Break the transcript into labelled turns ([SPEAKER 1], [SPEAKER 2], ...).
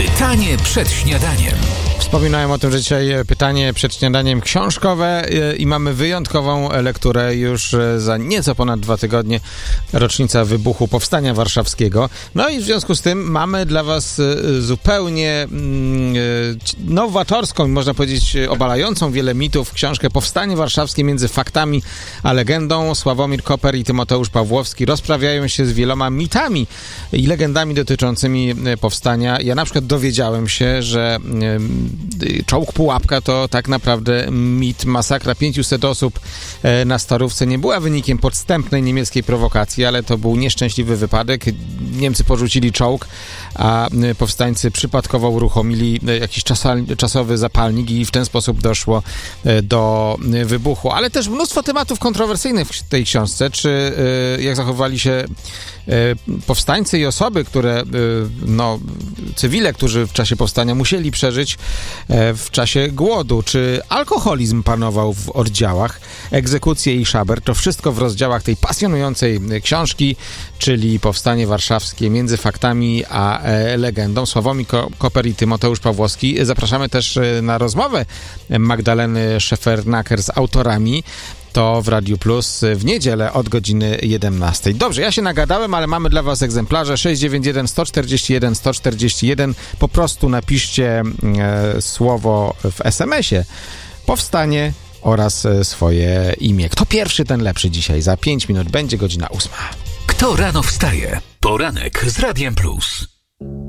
[SPEAKER 1] Pytanie przed śniadaniem.
[SPEAKER 2] Wspominałem o tym, że dzisiaj pytanie przed śniadaniem książkowe i mamy wyjątkową lekturę już za nieco ponad 2 tygodnie, rocznica wybuchu Powstania Warszawskiego. No i w związku z tym mamy dla was zupełnie nowatorską, można powiedzieć obalającą wiele mitów książkę Powstanie Warszawskie między faktami a legendą. Sławomir Koper i Tymoteusz Pawłowski rozprawiają się z wieloma mitami i legendami dotyczącymi powstania. Ja na przykład dowiedziałem się, że czołg Pułapka to tak naprawdę mit. Masakra 500 osób na Starówce nie była wynikiem podstępnej niemieckiej prowokacji, ale to był nieszczęśliwy wypadek. Niemcy porzucili czołg, a powstańcy przypadkowo uruchomili jakiś czasowy zapalnik i w ten sposób doszło do wybuchu. Ale też mnóstwo tematów kontrowersyjnych w tej książce, czy jak zachowali się powstańcy i osoby, które, cywile, którzy w czasie powstania musieli przeżyć w czasie głodu, czy alkoholizm panował w oddziałach, egzekucje i szaber, to wszystko w rozdziałach tej pasjonującej książki, czyli Powstanie Warszawskie między faktami a legendą. Sławomir Koper i Tymoteusz Pawłowski. Zapraszamy też na rozmowę Magdaleny Szefernaker z autorami. To w Radiu Plus w niedzielę od godziny 11. Dobrze, ja się nagadałem, ale mamy dla was egzemplarze 691 141 141. Po prostu napiszcie słowo w SMS-ie Powstanie oraz swoje imię. Kto pierwszy, ten lepszy dzisiaj. Za 5 minut będzie godzina 8.
[SPEAKER 1] Kto rano wstaje? Poranek z Radiem Plus.